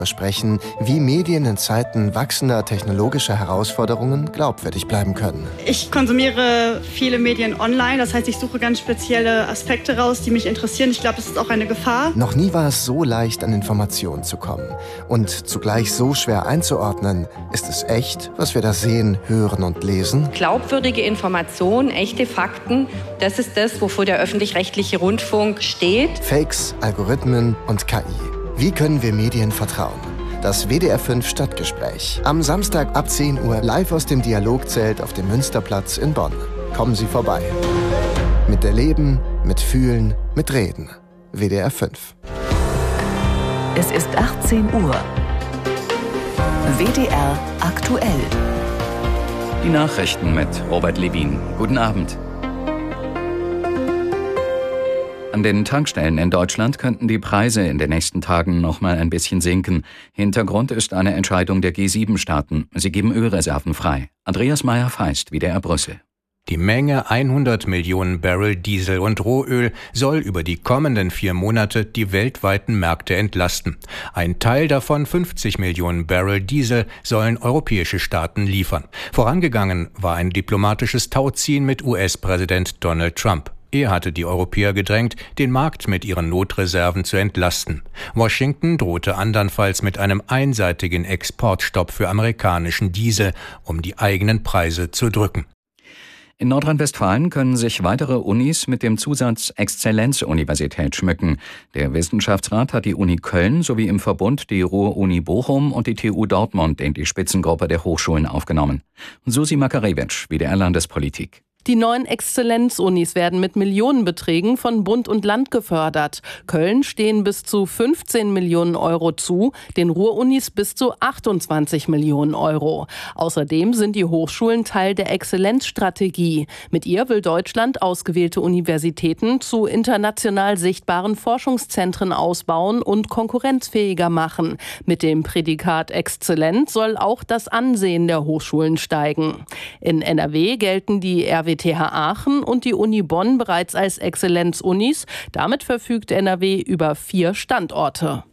Versprechen, wie Medien in Zeiten wachsender technologischer Herausforderungen glaubwürdig bleiben können. Ich konsumiere viele Medien online, das heißt, ich suche ganz spezielle Aspekte raus, die mich interessieren. Ich glaube, das ist auch eine Gefahr. Noch nie war es so leicht, an Informationen zu kommen. Und zugleich so schwer einzuordnen, ist es echt, was wir da sehen, hören und lesen? Glaubwürdige Informationen, echte Fakten, das ist das, wofür der öffentlich-rechtliche Rundfunk steht. Fakes, Algorithmen und KI. Wie können wir Medien vertrauen? Das WDR 5 Stadtgespräch. Am Samstag ab 10 Uhr live aus dem Dialogzelt auf dem Münsterplatz in Bonn. Kommen Sie vorbei. Mit Erleben, mit Fühlen, mit Reden. WDR 5. Es ist 18 Uhr. WDR aktuell. Die Nachrichten mit Robert Levin. Guten Abend. An den Tankstellen in Deutschland könnten die Preise in den nächsten Tagen noch mal ein bisschen sinken. Hintergrund ist eine Entscheidung der G7-Staaten. Sie geben Ölreserven frei. Andreas Meyer-Feist, WDR Brüssel. Die Menge 100 Millionen Barrel Diesel und Rohöl soll über die kommenden 4 Monate die weltweiten Märkte entlasten. Ein Teil davon, 50 Millionen Barrel Diesel, sollen europäische Staaten liefern. Vorangegangen war ein diplomatisches Tauziehen mit US-Präsident Donald Trump. Er hatte die Europäer gedrängt, den Markt mit ihren Notreserven zu entlasten. Washington drohte andernfalls mit einem einseitigen Exportstopp für amerikanischen Diesel, um die eigenen Preise zu drücken. In Nordrhein-Westfalen können sich weitere Unis mit dem Zusatz Exzellenzuniversität schmücken. Der Wissenschaftsrat hat die Uni Köln sowie im Verbund die Ruhr-Uni Bochum und die TU Dortmund in die Spitzengruppe der Hochschulen aufgenommen. Susi Makarewitsch, WDR Landespolitik. Die neuen Exzellenzunis werden mit Millionenbeträgen von Bund und Land gefördert. Köln stehen bis zu 15 Millionen Euro zu, den Ruhrunis bis zu 28 Millionen Euro. Außerdem sind die Hochschulen Teil der Exzellenzstrategie. Mit ihr will Deutschland ausgewählte Universitäten zu international sichtbaren Forschungszentren ausbauen und konkurrenzfähiger machen. Mit dem Prädikat Exzellenz soll auch das Ansehen der Hochschulen steigen. In NRW gelten die RWTH Aachen und die Uni Bonn bereits als Exzellenzunis. Damit verfügt NRW über 4 Standorte.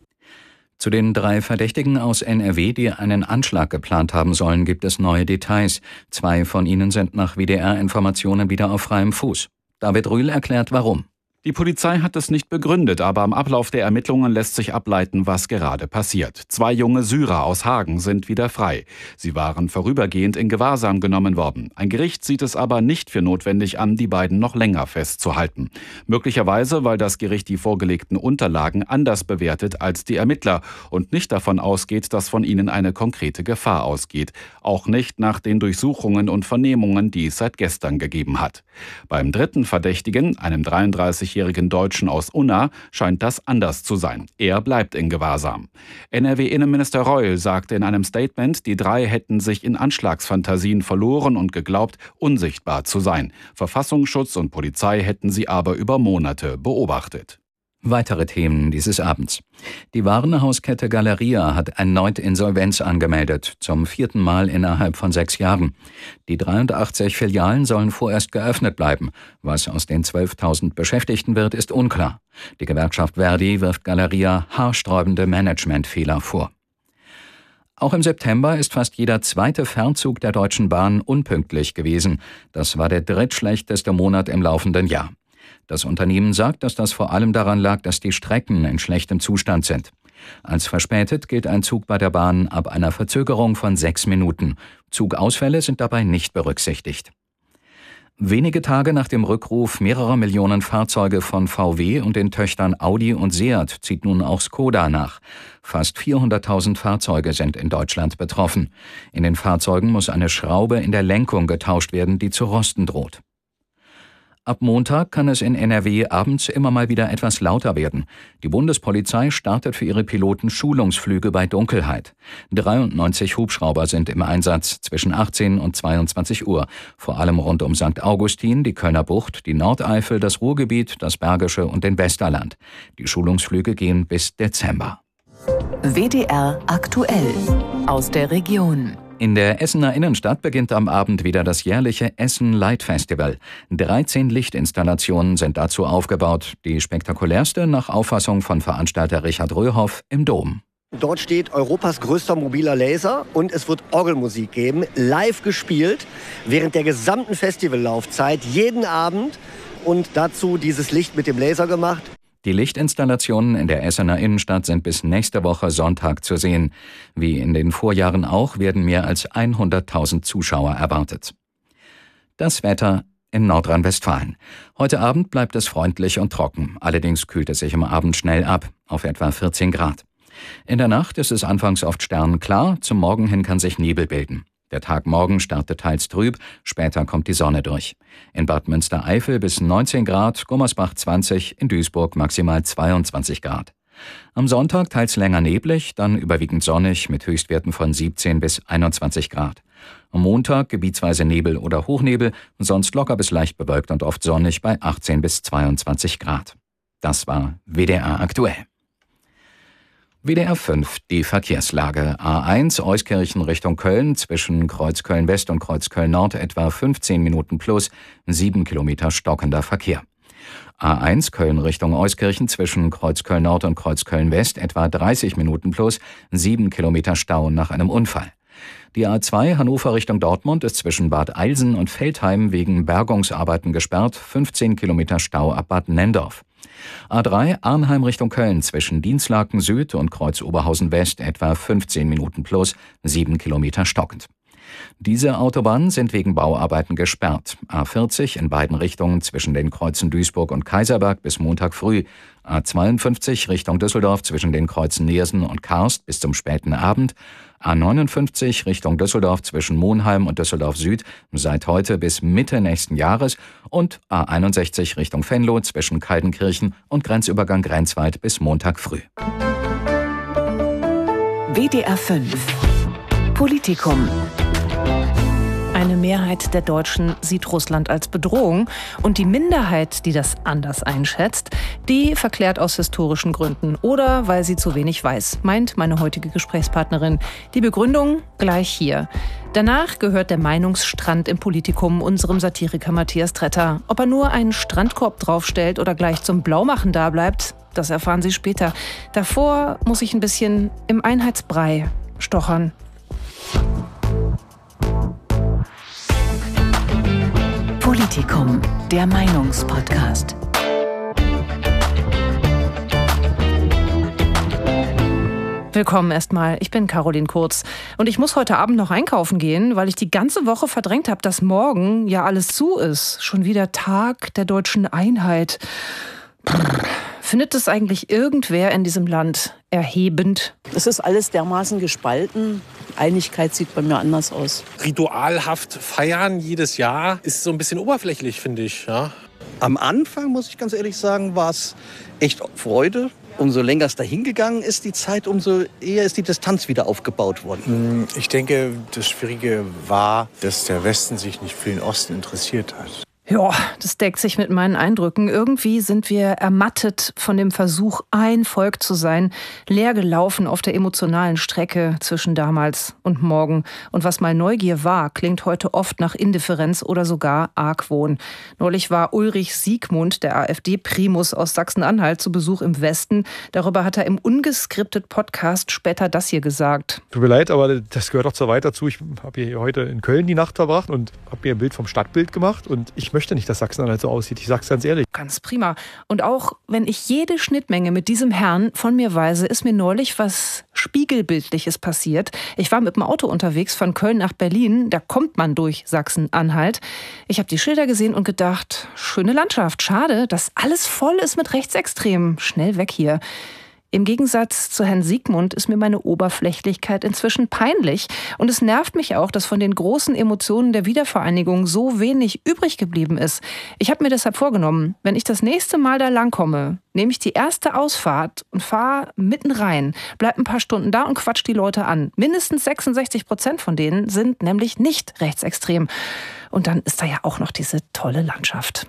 Zu den 3 Verdächtigen aus NRW, die einen Anschlag geplant haben sollen, gibt es neue Details. 2 von ihnen sind nach WDR-Informationen wieder auf freiem Fuß. David Rühl erklärt, warum. Die Polizei hat es nicht begründet, aber am Ablauf der Ermittlungen lässt sich ableiten, was gerade passiert. 2 junge Syrer aus Hagen sind wieder frei. Sie waren vorübergehend in Gewahrsam genommen worden. Ein Gericht sieht es aber nicht für notwendig an, die beiden noch länger festzuhalten. Möglicherweise, weil das Gericht die vorgelegten Unterlagen anders bewertet als die Ermittler und nicht davon ausgeht, dass von ihnen eine konkrete Gefahr ausgeht. Auch nicht nach den Durchsuchungen und Vernehmungen, die es seit gestern gegeben hat. Beim 3. Verdächtigen, einem 33-jährigen Deutschen aus Unna, scheint das anders zu sein. Er bleibt in Gewahrsam. NRW-Innenminister Reul sagte in einem Statement, die 3 hätten sich in Anschlagsfantasien verloren und geglaubt, unsichtbar zu sein. Verfassungsschutz und Polizei hätten sie aber über Monate beobachtet. Weitere Themen dieses Abends. Die Warenhauskette Galeria hat erneut Insolvenz angemeldet, zum 4. Mal innerhalb von 6 Jahren. Die 83 Filialen sollen vorerst geöffnet bleiben. Was aus den 12.000 Beschäftigten wird, ist unklar. Die Gewerkschaft Verdi wirft Galeria haarsträubende Managementfehler vor. Auch im September ist fast jeder 2. Fernzug der Deutschen Bahn unpünktlich gewesen. Das war der drittschlechteste Monat im laufenden Jahr. Das Unternehmen sagt, dass das vor allem daran lag, dass die Strecken in schlechtem Zustand sind. Als verspätet gilt ein Zug bei der Bahn ab einer Verzögerung von 6 Minuten. Zugausfälle sind dabei nicht berücksichtigt. Wenige Tage nach dem Rückruf mehrerer Millionen Fahrzeuge von VW und den Töchtern Audi und Seat zieht nun auch Skoda nach. Fast 400.000 Fahrzeuge sind in Deutschland betroffen. In den Fahrzeugen muss eine Schraube in der Lenkung getauscht werden, die zu rosten droht. Ab Montag kann es in NRW abends immer mal wieder etwas lauter werden. Die Bundespolizei startet für ihre Piloten Schulungsflüge bei Dunkelheit. 93 Hubschrauber sind im Einsatz zwischen 18 und 22 Uhr. Vor allem rund um St. Augustin, die Kölner Bucht, die Nordeifel, das Ruhrgebiet, das Bergische und den Westerland. Die Schulungsflüge gehen bis Dezember. WDR aktuell aus der Region. In der Essener Innenstadt beginnt am Abend wieder das jährliche Essen Light Festival. 13 Lichtinstallationen sind dazu aufgebaut. Die spektakulärste nach Auffassung von Veranstalter Richard Röhoff im Dom. Dort steht Europas größter mobiler Laser und es wird Orgelmusik geben, live gespielt, während der gesamten Festivallaufzeit, jeden Abend und dazu dieses Licht mit dem Laser gemacht. Die Lichtinstallationen in der Essener Innenstadt sind bis nächste Woche Sonntag zu sehen. Wie in den Vorjahren auch werden mehr als 100.000 Zuschauer erwartet. Das Wetter in Nordrhein-Westfalen. Heute Abend bleibt es freundlich und trocken. Allerdings kühlt es sich am Abend schnell ab, auf etwa 14 Grad. In der Nacht ist es anfangs oft sternklar, zum Morgen hin kann sich Nebel bilden. Der Tag morgen startet teils trüb, später kommt die Sonne durch. In Bad Münstereifel bis 19 Grad, Gummersbach 20, in Duisburg maximal 22 Grad. Am Sonntag teils länger neblig, dann überwiegend sonnig mit Höchstwerten von 17 bis 21 Grad. Am Montag gebietsweise Nebel oder Hochnebel, sonst locker bis leicht bewölkt und oft sonnig bei 18 bis 22 Grad. Das war WDR aktuell. WDR 5, die Verkehrslage. A1 Euskirchen Richtung Köln, zwischen Kreuzköln West und Kreuzköln Nord etwa 15 Minuten plus, 7 Kilometer stockender Verkehr. A1 Köln Richtung Euskirchen, zwischen Kreuzköln Nord und Kreuzköln West etwa 30 Minuten plus, 7 Kilometer Stau nach einem Unfall. Die A2 Hannover Richtung Dortmund ist zwischen Bad Eilsen und Veltheim wegen Bergungsarbeiten gesperrt, 15 Kilometer Stau ab Bad Nendorf. A3 Arnheim Richtung Köln zwischen Dienstlaken Süd und Kreuz Oberhausen West etwa 15 Minuten plus, 7 Kilometer stockend. Diese Autobahnen sind wegen Bauarbeiten gesperrt. A40 in beiden Richtungen zwischen den Kreuzen Duisburg und Kaiserberg bis Montag früh. A52 Richtung Düsseldorf zwischen den Kreuzen Neersen und Karst bis zum späten Abend. A59 Richtung Düsseldorf zwischen Monheim und Düsseldorf Süd seit heute bis Mitte nächsten Jahres und A61 Richtung Venlo zwischen Kaldenkirchen und Grenzübergang Grenzwald bis Montag früh. WDR 5 Politikum. Eine Mehrheit der Deutschen sieht Russland als Bedrohung und die Minderheit, die das anders einschätzt, die verklärt aus historischen Gründen oder weil sie zu wenig weiß, meint meine heutige Gesprächspartnerin. Die Begründung gleich hier. Danach gehört der Meinungsstrand im Politikum unserem Satiriker Matthias Tretter. Ob er nur einen Strandkorb draufstellt oder gleich zum Blaumachen da bleibt, das erfahren Sie später. Davor muss ich ein bisschen im Einheitsbrei stochern. Politikum, der Meinungspodcast. Willkommen erstmal, ich bin Caroline Kurz und ich muss heute Abend noch einkaufen gehen, weil ich die ganze Woche verdrängt habe, dass morgen ja alles zu ist. Schon wieder Tag der deutschen Einheit. Findet es eigentlich irgendwer in diesem Land erhebend? Es ist alles dermaßen gespalten. Einigkeit sieht bei mir anders aus. Ritualhaft feiern jedes Jahr ist so ein bisschen oberflächlich, finde ich. Ja. Am Anfang, muss ich ganz ehrlich sagen, war es echt Freude. Umso länger es dahin gegangen ist, die Zeit, umso eher ist die Distanz wieder aufgebaut worden. Ich denke, das Schwierige war, dass der Westen sich nicht für den Osten interessiert hat. Ja, das deckt sich mit meinen Eindrücken. Irgendwie sind wir ermattet von dem Versuch, ein Volk zu sein, leer gelaufen auf der emotionalen Strecke zwischen damals und morgen. Und was mal Neugier war, klingt heute oft nach Indifferenz oder sogar Argwohn. Neulich war Ulrich Siegmund, der AfD-Primus aus Sachsen-Anhalt, zu Besuch im Westen. Darüber hat er im ungeskriptet Podcast später das hier gesagt. Tut mir leid, aber das gehört doch so weit dazu. Ich habe hier heute in Köln die Nacht verbracht und habe mir ein Bild vom Stadtbild gemacht. Und ich möchte nicht, dass Sachsen-Anhalt so aussieht. Ich sag's ganz ehrlich. Ganz prima. Und auch wenn ich jede Schnittmenge mit diesem Herrn von mir weise, ist mir neulich was Spiegelbildliches passiert. Ich war mit dem Auto unterwegs von Köln nach Berlin. Da kommt man durch Sachsen-Anhalt. Ich habe die Schilder gesehen und gedacht, schöne Landschaft. Schade, dass alles voll ist mit Rechtsextremen. Schnell weg hier. Im Gegensatz zu Herrn Siegmund ist mir meine Oberflächlichkeit inzwischen peinlich. Und es nervt mich auch, dass von den großen Emotionen der Wiedervereinigung so wenig übrig geblieben ist. Ich habe mir deshalb vorgenommen, wenn ich das nächste Mal da langkomme, nehme ich die erste Ausfahrt und fahre mitten rein, bleib ein paar Stunden da und quatsch die Leute an. Mindestens 66% von denen sind nämlich nicht rechtsextrem. Und dann ist da ja auch noch diese tolle Landschaft.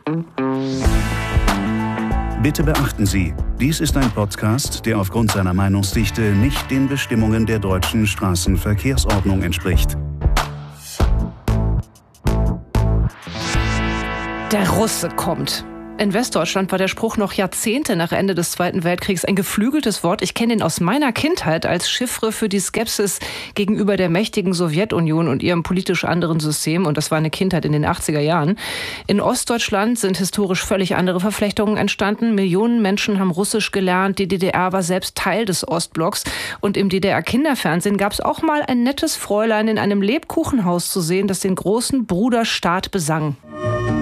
Bitte beachten Sie, dies ist ein Podcast, der aufgrund seiner Meinungsdichte nicht den Bestimmungen der deutschen Straßenverkehrsordnung entspricht. Der Russe kommt. In Westdeutschland war der Spruch noch Jahrzehnte nach Ende des Zweiten Weltkriegs ein geflügeltes Wort. Ich kenne ihn aus meiner Kindheit als Chiffre für die Skepsis gegenüber der mächtigen Sowjetunion und ihrem politisch anderen System. Und das war eine Kindheit in den 80er Jahren. In Ostdeutschland sind historisch völlig andere Verflechtungen entstanden. Millionen Menschen haben Russisch gelernt. Die DDR war selbst Teil des Ostblocks. Und im DDR-Kinderfernsehen gab es auch mal ein nettes Fräulein in einem Lebkuchenhaus zu sehen, das den großen Bruder Staat besang.